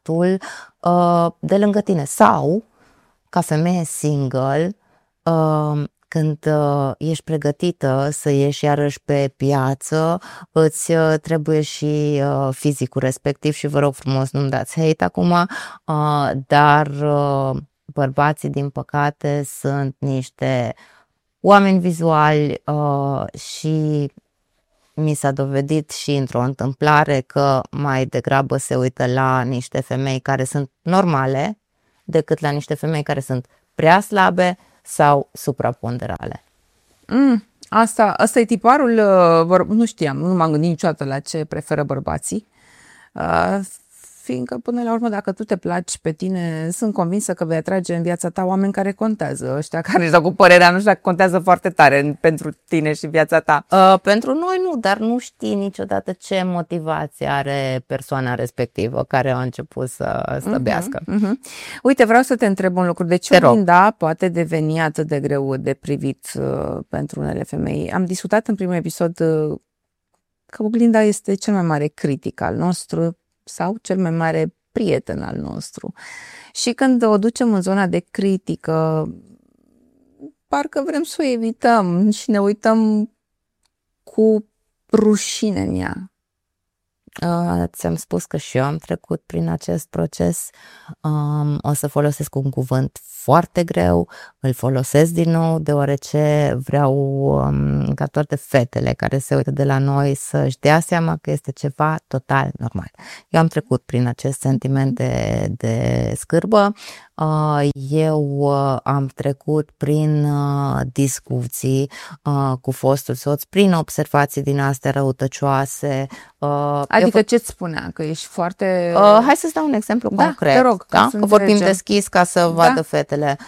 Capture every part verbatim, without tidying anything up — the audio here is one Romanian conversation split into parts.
bărbatul uh, de lângă tine sau ca femeie single uh, când uh, ești pregătită să ieși iarăși pe piață, îți uh, trebuie și uh, fizicul respectiv și vă rog frumos nu-mi dați hate acum, uh, dar uh, bărbații din păcate sunt niște oameni vizuali uh, și mi s-a dovedit și într-o întâmplare că mai degrabă se uită la niște femei care sunt normale decât la niște femei care sunt prea slabe sau supraponderale. Mm, asta, asta e tiparul, uh, nu știam, nu m-am gândit niciodată la ce preferă bărbații. Uh, Fiindcă, până la urmă, dacă tu te placi pe tine, sunt convinsă că vei atrage în viața ta oameni care contează. Ăștia care își dau cu părerea, nu știu dacă contează foarte tare pentru tine și viața ta. Uh, pentru noi nu, dar nu știi niciodată ce motivație are persoana respectivă care a început să slăbească. Uh-huh, uh-huh. Uite, vreau să te întreb un lucru. De ce oglinda poate deveni atât de greu de privit uh, pentru unele femei? Am discutat în primul episod uh, că oglinda este cel mai mare critic al nostru sau cel mai mare prieten al nostru. Și când o ducem în zona de critică, parcă vrem să o evităm și ne uităm cu rușine în ea. Uh, ți-am spus că și eu am trecut prin acest proces. Um, o să folosesc un cuvânt foarte greu, îl folosesc din nou deoarece vreau um, ca toate fetele care se uită de la noi să-și dea seama că este ceva total normal. Eu am trecut prin acest sentiment de, de scârbă. Uh, eu uh, am trecut prin uh, discuții uh, cu fostul soț, prin observații din astea răutăcioase. Uh, adică ce-ți spunea? Că ești foarte... Uh, hai să-ți dau un exemplu da, concret. Te rog, da? Că vorbim înțelegem. deschis ca să vadă da. fetele.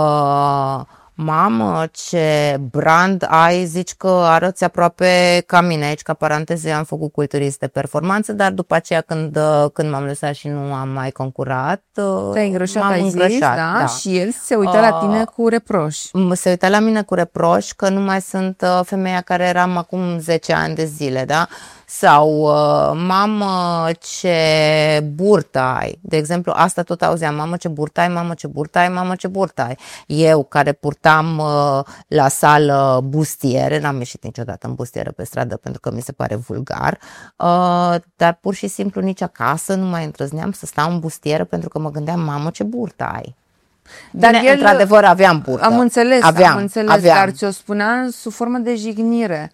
Uh, Mamă, ce brand ai, zici că arăți aproape ca mine. Aici, ca paranteză, am făcut culturist de performanță, dar după aceea când, când m-am lăsat și nu am mai concurat, te-ai îngrășat, m-am ai îngrășat, zis, da? da. Și el se uită uh, la tine cu reproș. Se uită la mine cu reproș că nu mai sunt uh, femeia care eram acum zece ani de zile, da? Sau, uh, mamă, ce burtă ai. De exemplu, asta tot auzeam, mamă, ce burtă ai, mamă, ce burtă ai, mamă, ce burtă ai. Eu, care purtam uh, la sală bustiere, n-am ieșit niciodată în bustiere pe stradă pentru că mi se pare vulgar, uh, dar pur și simplu nici acasă nu mai îndrăzneam să stau în bustiere pentru că mă gândeam, mamă, ce burtă ai. Dar Bine, el, într-adevăr, aveam burtă. Am înțeles, aveam, am înțeles, aveam. Dar ți-o spunea sub formă de jignire.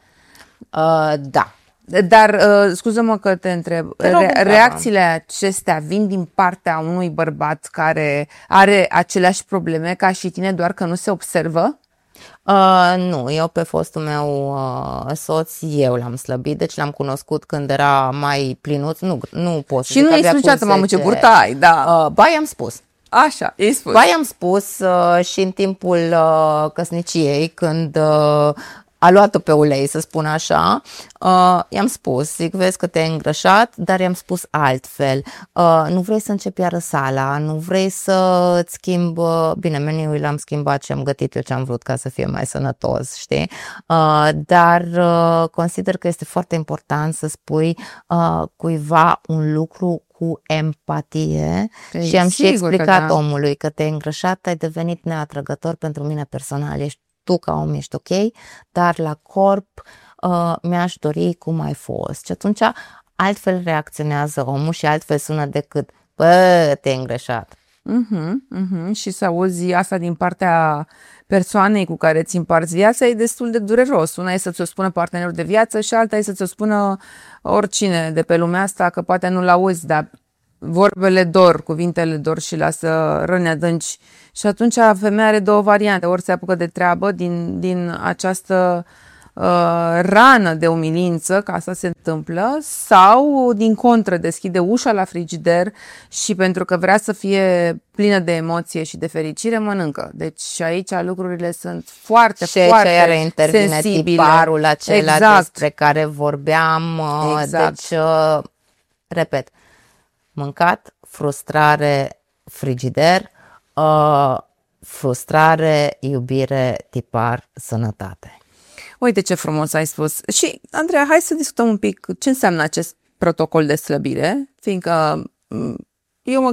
Uh, da. Dar, uh, scuză-mă că te întreb, te rog, re- reacțiile acestea vin din partea unui bărbat care are aceleași probleme ca și tine, doar că nu se observă? Uh, nu, eu pe fostul meu uh, soț, eu l-am slăbit, deci l-am cunoscut când era mai plinuț, nu, nu pot să și zic, nu i-ai spus niciodată, mamă, ce burtă ai, da. Uh, ba, i-am spus. Așa, i-ai spus. Ba, i-am spus uh, și în timpul uh, căsniciei, când... Uh, a luat-o pe ulei, să spun așa, uh, i-am spus, zic, vezi că te-ai îngrășat, dar i-am spus altfel, uh, nu vrei să începi iară sala, nu vrei să-ți schimb, uh, bine, meniul l-am schimbat și am gătit eu ce am vrut ca să fie mai sănătos, știi, uh, dar uh, consider că este foarte important să spui uh, cuiva un lucru cu empatie Ei, și am și explicat că da. omului că te-ai îngrășat, ai devenit neatrăgător pentru mine personal, ești tu ca om ești ok, dar la corp uh, mi-aș dori cum ai fost. Și atunci altfel reacționează omul și altfel sună decât bă, te-ai îngrășat. Uh-huh, uh-huh. Și să auzi asta din partea persoanei cu care ți împarți viața e destul de dureros. Una e să ți-o spună partenerul de viață și alta e să ți-o spună oricine de pe lumea asta, că poate nu-l auzi, dar vorbele dor, cuvintele dor și lasă răni adânci. Și atunci femeia are două variante. Ori se apucă de treabă din, din această uh, rană de umilință, că asta se întâmplă, sau din contră deschide ușa la frigider și pentru că vrea să fie plină de emoție și de fericire, mănâncă. Deci și aici lucrurile sunt foarte, și foarte aici iar intervine sensibile. tiparul acela exact. despre care vorbeam. Exact. Deci, uh, repet, mâncat, frustrare, frigider, uh, frustrare, iubire, tipar, sănătate. Uite ce frumos ai spus. Și, Andreea, hai să discutăm un pic ce înseamnă acest protocol de slăbire, fiindcă eu mă